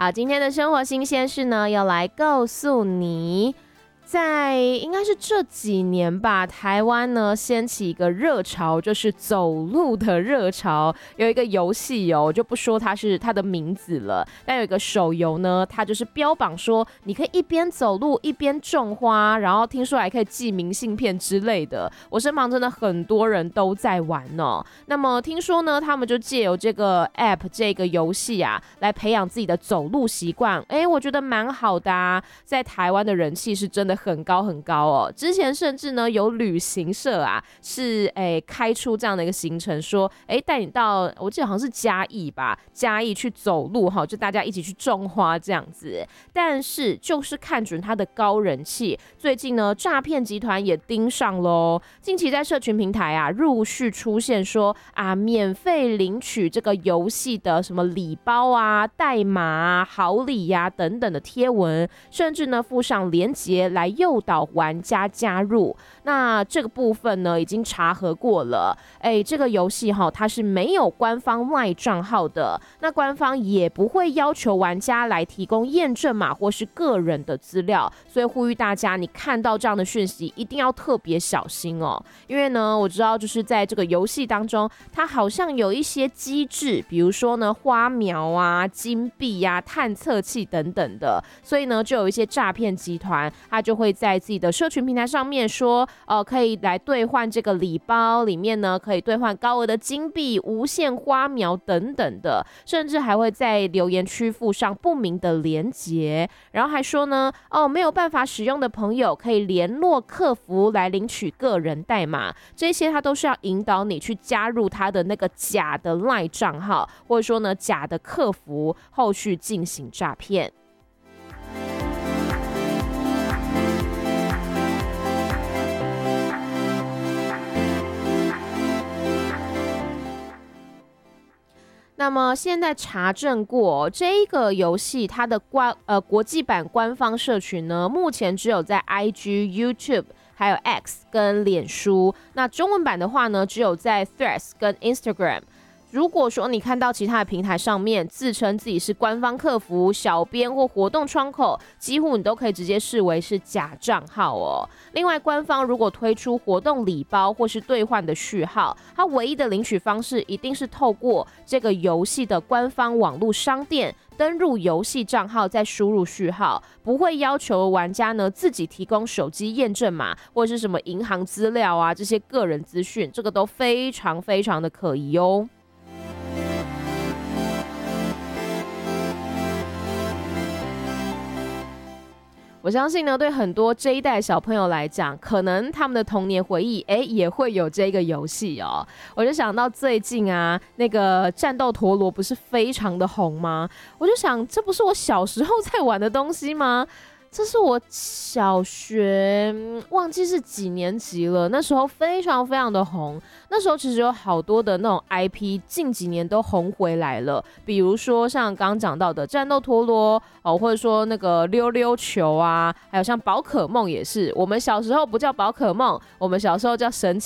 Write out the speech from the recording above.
好，今天的生活新鲜事呢，要来告诉你。在应该是这几年吧，台湾呢掀起一个热潮，就是走路的热潮。有一个游戏哦，我就不说它的名字了，但有一个手游呢，它就是标榜说你可以一边走路一边种花，然后听说还可以寄明信片之类的。我身旁真的很多人都在玩哦。那么听说呢，他们就借由这个 App 这个游戏啊，来培养自己的走路习惯。我觉得蛮好的啊，在台湾的人气是真的很高很高哦。之前甚至呢有旅行社啊是开出这样的一个行程，说带你到我记得好像是嘉义吧，嘉义去走路哈，就大家一起去种花这样子。但是就是看准它的高人气，最近呢诈骗集团也盯上喽。近期在社群平台啊陆续出现说啊免费领取这个游戏的什么礼包啊、代码啊、好礼呀等等的贴文，甚至呢附上连结来诱导玩家加入。那这个部分呢已经查核过了，这个游戏它是没有官方 LINE 账号的，那官方也不会要求玩家来提供验证码或是个人的资料，所以呼吁大家你看到这样的讯息一定要特别小心哦。因为呢我知道就是在这个游戏当中，它好像有一些机制，比如说呢花苗啊、金币啊、探测器等等的，所以呢就有一些诈骗集团，他就会在自己的社群平台上面说可以来兑换这个礼包，里面呢可以兑换高额的金币、无限花苗等等的，甚至还会在留言区附上不明的连结，然后还说呢没有办法使用的朋友可以联络客服来领取个人代码，这些他都是要引导你去加入他的那个假的 LINE 账号，或者说呢假的客服，后续进行诈骗。那么现在查证过，这个游戏它的国际版官方社群呢，目前只有在 IG、YouTube 还有 X 跟脸书，那中文版的话呢，只有在 Threads 跟 Instagram。如果说你看到其他的平台上面自称自己是官方客服、小编或活动窗口，几乎你都可以直接视为是假账号哦。另外，官方如果推出活动礼包或是兑换的序号，它唯一的领取方式一定是透过这个游戏的官方网络商店登入游戏账号，再输入序号，不会要求玩家呢自己提供手机验证码或是什么银行资料啊这些个人资讯，这个都非常非常的可疑哦。我相信呢，对很多这一代小朋友来讲，可能他们的童年回忆，也会有这个游戏哦。我就想到最近啊，那个战斗陀螺不是非常的红吗？我就想，这不是我小时候在玩的东西吗？这是我小学忘记是几年级了，那时候非常非常的红。那时候其实有好多的那种 IP 近几年都红回来了，比如说像刚刚讲到的战斗陀螺或者说那个溜溜球啊，还有像宝可梦也是，我们小时候不叫宝可梦，我们小时候叫神